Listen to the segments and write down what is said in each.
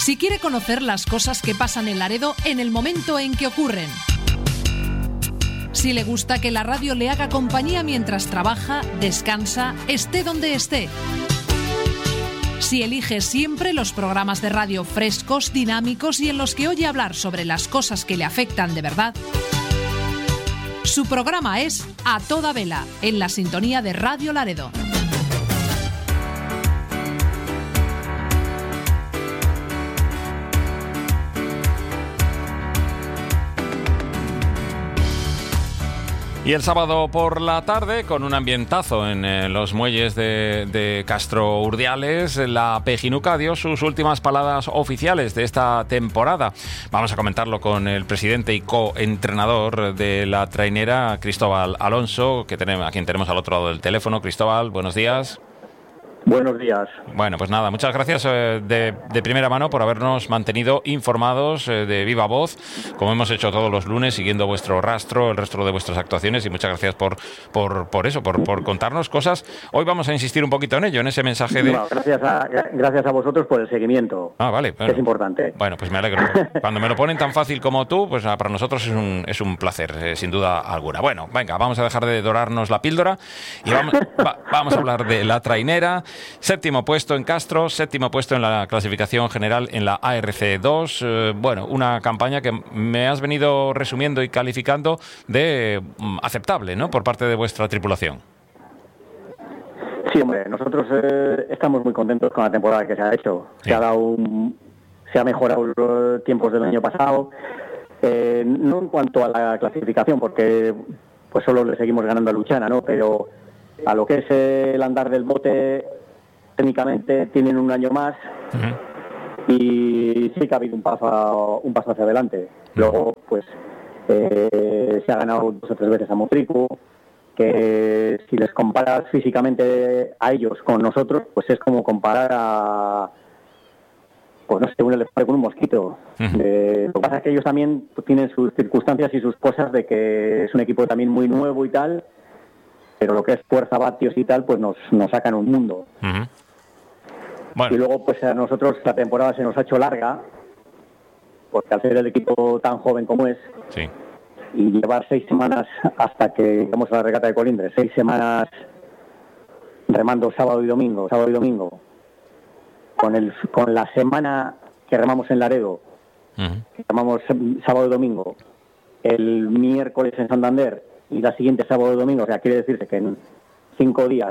Si quiere conocer las cosas que pasan en Laredo en el momento en que ocurren. Si le gusta que la radio le haga compañía mientras trabaja, descansa, esté donde esté. Si elige siempre los programas de radio frescos, dinámicos y en los que oye hablar sobre las cosas que le afectan de verdad. Su programa es A Toda Vela, en la sintonía de Radio Laredo. Y el sábado por la tarde, con un ambientazo en los muelles de Castro Urdiales, la Pejinuca dio sus últimas palabras oficiales de esta temporada. Vamos a comentarlo con el presidente y coentrenador de la trainera, Cristóbal Alonso, a quien tenemos al otro lado del teléfono. Cristóbal, buenos días. Buenos días. Bueno, pues nada, muchas gracias de primera mano por habernos mantenido informados de viva voz, como hemos hecho todos los lunes, siguiendo vuestro rastro, el rastro de vuestras actuaciones, y muchas gracias por contarnos cosas. Hoy vamos a insistir un poquito en ello, en ese mensaje de... No, gracias a vosotros por el seguimiento. Ah, vale. Bueno, es importante. Bueno, pues me alegro. Cuando me lo ponen tan fácil como tú, pues para nosotros es un placer, sin duda alguna. Bueno, venga, vamos a dejar de dorarnos la píldora y vamos a hablar de la trainera. 7º puesto en Castro, 7º puesto en la clasificación general en la ARC2. Bueno, una campaña que me has venido resumiendo y calificando de aceptable, ¿no?, por parte de vuestra tripulación. Sí, hombre, nosotros estamos muy contentos con la temporada que se ha hecho. Sí. Se ha mejorado los tiempos del año pasado. No en cuanto a la clasificación, porque pues solo le seguimos ganando a Luchana, ¿no? Pero a lo que es el andar del bote, técnicamente tienen un año más. Uh-huh. Y sí que ha habido un paso hacia adelante. Uh-huh. Luego, pues, se ha ganado 2 o 3 veces a Motrico, que si les comparas físicamente a ellos con nosotros, pues es como comparar a, pues no sé, un elefante con un mosquito. Uh-huh. Lo que pasa es que ellos también tienen sus circunstancias y sus cosas de que es un equipo también muy nuevo y tal, pero lo que es fuerza, vatios y tal, pues nos sacan un mundo. Uh-huh. Bueno. Y luego, pues a nosotros la temporada se nos ha hecho larga, porque al ser el equipo tan joven como es, sí, y llevar 6 semanas hasta que llegamos a la regata de Colindres, 6 semanas remando sábado y domingo, con la semana que remamos en Laredo, uh-huh, que remamos sábado y domingo, el miércoles en Santander y la siguiente sábado y domingo, o sea, quiere decirse que en 5 días,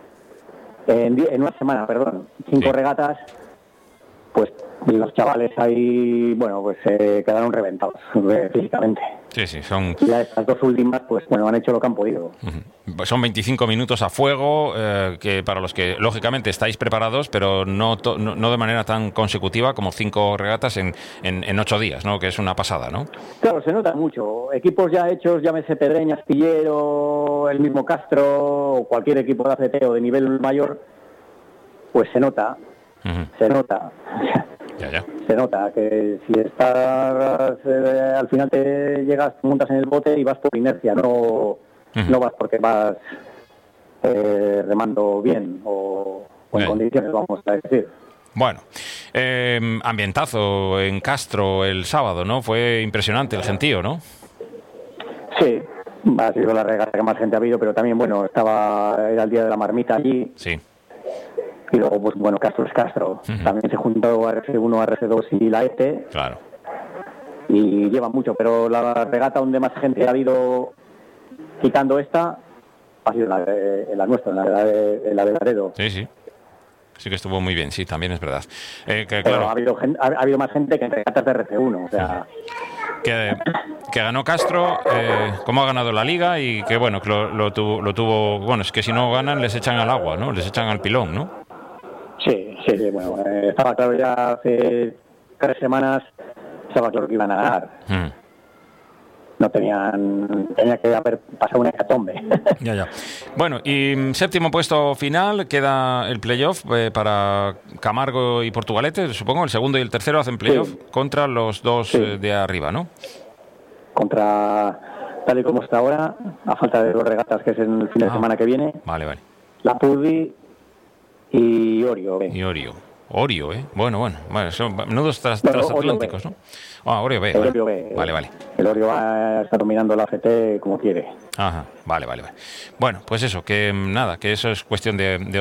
en una semana, 5 sí, regatas, pues los chavales ahí, bueno, pues quedaron reventados físicamente. Sí, son... Y ya estas 2 últimas, pues bueno, han hecho lo que han podido. Uh-huh. Son 25 minutos a fuego, que para los que lógicamente estáis preparados, pero no de manera tan consecutiva como 5 regatas en 8 días, ¿no? Que es una pasada, ¿no? Claro, se nota mucho. Equipos ya hechos, llámese Pedreña, Astillero, el mismo Castro, o cualquier equipo de ACT o de nivel mayor, pues se nota. Uh-huh. Se nota. Ya. Se nota que si estás al final te llegas, montas en el bote y vas por inercia, no, uh-huh, no vas porque vas remando bien o en condiciones, vamos a decir. Bueno, ambientazo en Castro el sábado, ¿no? Fue impresionante el gentío, ¿no? Sí, ha sido la regata que más gente ha habido, pero también, bueno, era el día de la marmita allí. Sí. Y luego, pues bueno, Castro es Castro. Uh-huh. También se juntó RC1, RC2 y la ETE. Claro. Y lleva mucho, pero la regata donde más gente ha habido, quitando esta, ha sido la nuestra, la de Laredo. Sí. Sí que estuvo muy bien, sí, también es verdad. Claro. Pero ha habido más gente que en regatas de RC1, o sea... Que ganó Castro, cómo ha ganado la Liga y que, bueno, que lo tuvo... Bueno, es que si no ganan les echan al agua, ¿no? Les echan al pilón, ¿no? Sí, bueno, estaba claro ya hace 3 semanas, estaba claro que iban a ganar. No tenía que haber pasado una hecatombe. Ya. Bueno, y 7º puesto final, queda el playoff para Camargo y Portugalete, supongo, el segundo y el tercero hacen playoff, sí, contra los 2 de arriba, ¿no? Contra, tal y como está ahora, a falta de 2 regatas, que es en el fin de semana que viene. Vale. La Purdi y Orio. Y Orio. Orio, ¿eh? Bueno, son menudos transatlánticos, ¿no? Orio B. El Orio B. Vale. El Orio va a estar dominando la AGT como quiere. Ajá, vale. Bueno, pues eso, que nada, que eso es cuestión de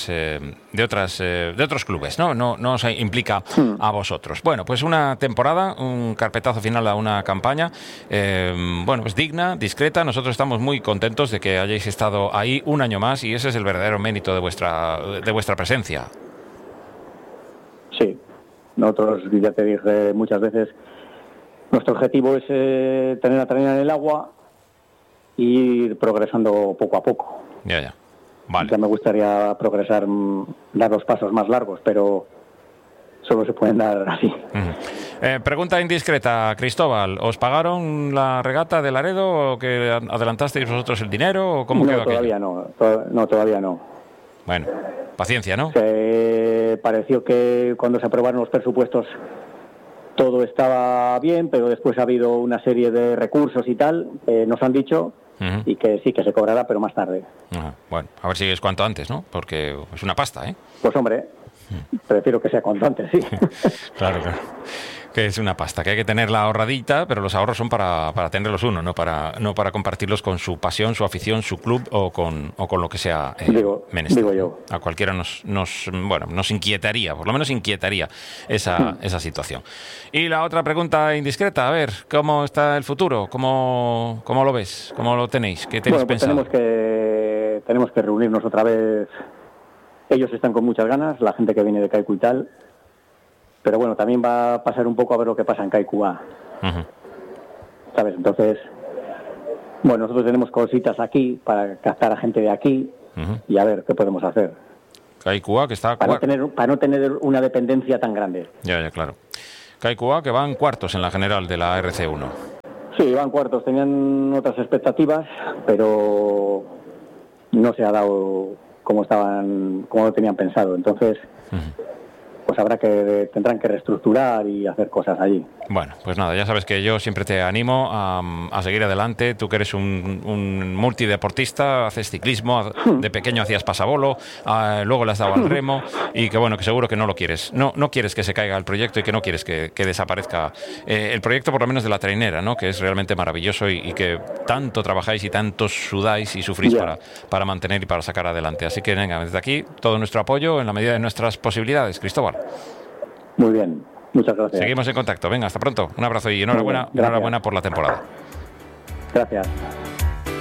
otros clubes, ¿no? No os implica a vosotros. Bueno, pues una temporada, un carpetazo final a una campaña, pues digna, discreta. Nosotros estamos muy contentos de que hayáis estado ahí un año más y ese es el verdadero mérito de vuestra presencia. Sí, nosotros, ya te dije muchas veces, nuestro objetivo es tener la trainera en el agua e ir progresando poco a poco. Ya. Vale. Ya me gustaría progresar, dar los pasos más largos, pero solo se pueden dar así. Pregunta indiscreta, Cristóbal, ¿os pagaron la regata de Laredo o que adelantasteis vosotros el dinero o cómo quedó todavía aquello? No, todavía no. Bueno, paciencia, ¿no? Pareció que cuando se aprobaron los presupuestos todo estaba bien, pero después ha habido una serie de recursos y tal, nos han dicho, y que sí, que se cobrará, pero más tarde. Bueno, a ver si es cuanto antes, ¿no? Porque es una pasta, ¿eh? Pues hombre, prefiero que sea cuanto antes, sí. Claro. Que es una pasta, que hay que tenerla ahorradita, pero los ahorros son para tenerlos uno, no para compartirlos con su pasión, su afición, su club o con lo que sea menester. Digo yo. A cualquiera nos inquietaría, por lo menos inquietaría esa situación. Y la otra pregunta indiscreta, a ver, ¿cómo está el futuro? ¿Cómo lo ves? ¿Cómo lo tenéis? ¿Qué tenéis pensado? Tenemos que reunirnos otra vez. Ellos están con muchas ganas, la gente que viene de Kaiku y tal. Pero bueno, también va a pasar un poco a ver lo que pasa en Kaiku A. ¿Sabes? Entonces, nosotros tenemos cositas aquí para captar a gente de aquí y a ver qué podemos hacer. Kaiku A que está... Para no tener una dependencia tan grande. Ya, claro. Kaiku A que van cuartos en la general de la RC1. Sí, van cuartos. Tenían otras expectativas, pero no se ha dado como lo tenían pensado. Entonces... pues tendrán que reestructurar y hacer cosas allí. Bueno, pues nada, ya sabes que yo siempre te animo a seguir adelante. Tú que eres un multideportista, haces ciclismo, de pequeño hacías pasabolo, luego le has dado al remo y que bueno, que seguro que no lo quieres. No quieres que se caiga el proyecto y que no quieres que desaparezca el proyecto, por lo menos de la trainera, ¿no? Que es realmente maravilloso y que tanto trabajáis y tanto sudáis y sufrís para mantener y para sacar adelante. Así que venga, desde aquí todo nuestro apoyo en la medida de nuestras posibilidades, Cristóbal. Muy bien, muchas gracias. Seguimos en contacto. Venga, hasta pronto. Un abrazo y enhorabuena por la temporada. Gracias.